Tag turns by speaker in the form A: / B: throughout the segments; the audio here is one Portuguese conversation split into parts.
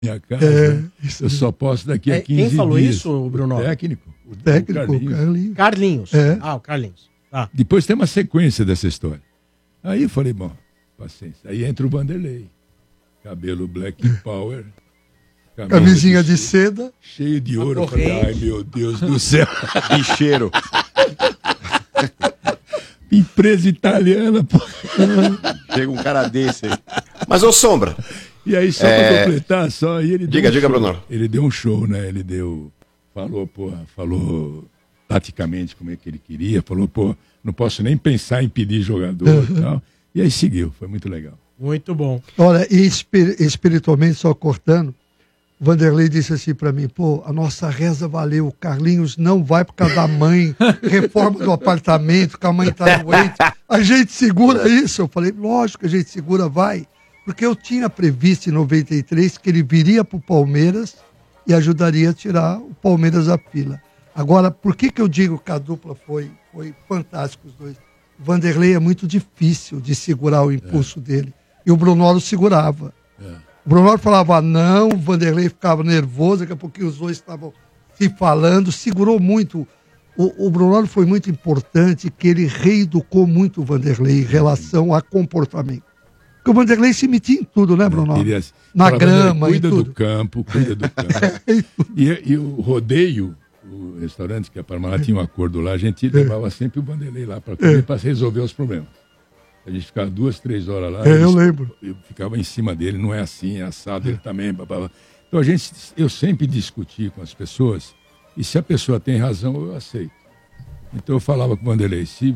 A: minha casa. Eu só posso daqui a 15 dias.
B: Quem falou isso, Bruno?
A: O técnico.
C: O Carlinhos.
B: Carlinhos.
A: É.
B: O Carlinhos. Tá.
A: Depois tem uma sequência dessa história. Aí eu falei, bom, paciência. Aí entra o Vanderlei. Cabelo Black Power.
C: Camisinha de seda.
A: Cheio de ouro. Eu falei, ai meu Deus do céu.
D: Bicheiro.
A: Empresa italiana, pô.
D: Chega um cara desse aí. Mas, ô Sombra.
A: E aí, só pra completar, ele
D: diga, Bruno.
A: Ele deu um show, né? Ele falou taticamente como é que ele queria, falou, não posso nem pensar em pedir jogador e tal. E aí seguiu, foi muito legal.
B: Muito bom.
C: Olha, e espiritualmente, só cortando, o Vanderlei disse assim pra mim, a nossa reza valeu, o Carlinhos não vai por causa da mãe, reforma do apartamento, que a mãe tá doente, a gente segura isso. Eu falei, lógico que a gente segura, vai. Porque eu tinha previsto em 93 que ele viria pro Palmeiras e ajudaria a tirar o Palmeiras da fila. Agora, por que eu digo que a dupla foi fantástica os dois? O Vanderlei é muito difícil de segurar o impulso dele. E o Brunoro segurava. O Brunoro falava não, o Vanderlei ficava nervoso, daqui a pouquinho os dois estavam se falando, segurou muito. O Brunoro foi muito importante, que ele reeducou muito o Vanderlei em relação a comportamento. Porque o Vanderlei se metia em tudo, né, Bruno? Na grama,
A: cuida
C: em tudo.
A: do campo. E o rodeio, o restaurante que a Parmalat tinha um acordo lá, a gente levava sempre o Vanderlei lá para comer, para resolver os problemas. A gente ficava 2, 3 horas lá.
C: Eu lembro.
A: Eu ficava em cima dele, não é assim, é assado, ele também. Blá. Então eu sempre discuti com as pessoas, e se a pessoa tem razão, eu aceito. Então eu falava com o Vanderlei, se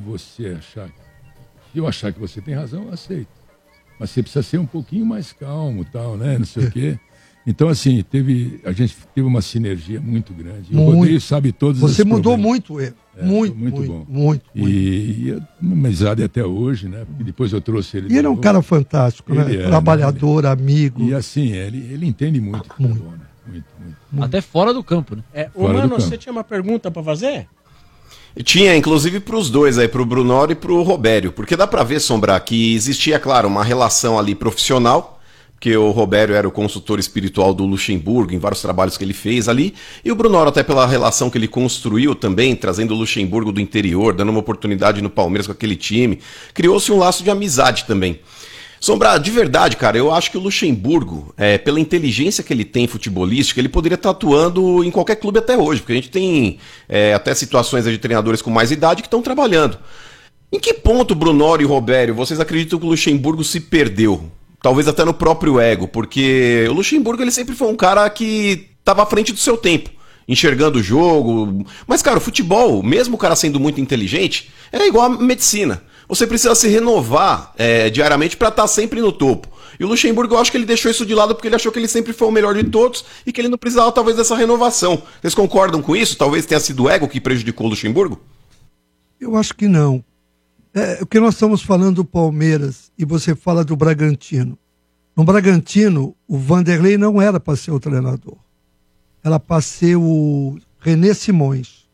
A: eu achar que você tem razão, eu aceito. Mas você precisa ser um pouquinho mais calmo, tal, né? Não sei o quê. Então, assim, a gente teve uma sinergia muito grande. E o rodeio sabe todos os
C: Você mudou
A: problemas.
C: muito ele. Muito bom. Muito.
A: E uma amizade até hoje, né? Porque depois eu trouxe ele.
C: E ele é um cara fantástico, né? Trabalhador, amigo.
A: E assim, ele entende muito futebol, né? Muito.
E: Até fora do campo, né?
B: Mano, você tinha uma pergunta pra fazer?
D: Tinha, inclusive, para os dois aí, para o Brunoro e para o Robério, porque dá para ver, Sombra, que existia, claro, uma relação ali profissional, porque o Robério era o consultor espiritual do Luxemburgo em vários trabalhos que ele fez ali, e o Brunoro até pela relação que ele construiu também, trazendo o Luxemburgo do interior, dando uma oportunidade no Palmeiras com aquele time, criou-se um laço de amizade também. Sombra, de verdade, cara, eu acho que o Luxemburgo, pela inteligência que ele tem futebolística, ele poderia estar atuando em qualquer clube até hoje, porque a gente tem até situações de treinadores com mais idade que estão trabalhando. Em que ponto, Brunoro e Robério, vocês acreditam que o Luxemburgo se perdeu? Talvez até no próprio ego, porque o Luxemburgo ele sempre foi um cara que estava à frente do seu tempo, enxergando o jogo. Mas, cara, o futebol, mesmo o cara sendo muito inteligente, é igual a medicina. Você precisa se renovar diariamente para estar sempre no topo. E o Luxemburgo, eu acho que ele deixou isso de lado porque ele achou que ele sempre foi o melhor de todos e que ele não precisava, talvez, dessa renovação. Vocês concordam com isso? Talvez tenha sido o ego que prejudicou o Luxemburgo?
C: Eu acho que não. O que nós estamos falando do Palmeiras e você fala do Bragantino. No Bragantino, o Vanderlei não era para ser o treinador. Era para ser o René Simões.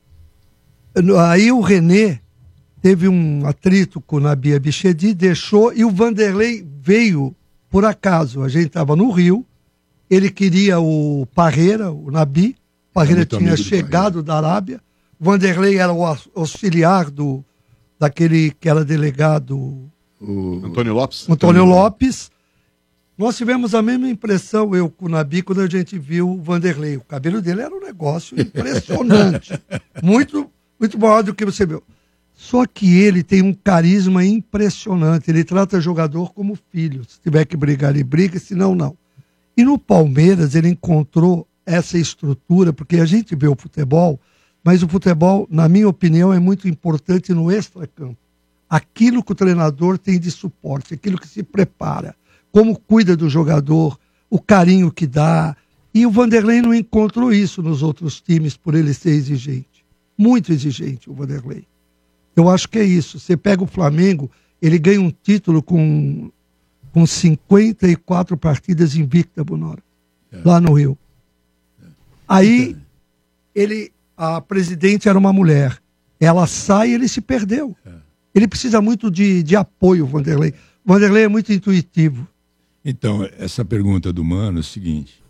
C: Aí o René teve um atrito com o Nabi Abichedi, deixou, e o Vanderlei veio por acaso. A gente estava no Rio, ele queria o Parreira, o Nabi. Parreira tinha chegado da Arábia. O Vanderlei era o auxiliar daquele que era delegado...
D: O Antônio Lopes.
C: Antônio Lopes. Nós tivemos a mesma impressão, eu com o Nabi, quando a gente viu o Vanderlei. O cabelo dele era um negócio impressionante. Muito maior do que você viu. Só que ele tem um carisma impressionante. Ele trata o jogador como filho. Se tiver que brigar, ele briga, senão não. E no Palmeiras ele encontrou essa estrutura, porque a gente vê o futebol, mas o futebol, na minha opinião, é muito importante no extracampo. Aquilo que o treinador tem de suporte, aquilo que se prepara, como cuida do jogador, o carinho que dá. E o Vanderlei não encontrou isso nos outros times por ele ser exigente. Muito exigente o Vanderlei. Eu acho que é isso. Você pega o Flamengo, ele ganha um título com 54 partidas invicta, Bonora, lá no Rio. Aí, a presidente era uma mulher. Ela sai e ele se perdeu. Ele precisa muito de apoio, o Vanderlei. O Vanderlei é muito intuitivo.
A: Então, essa pergunta do Mano é o seguinte.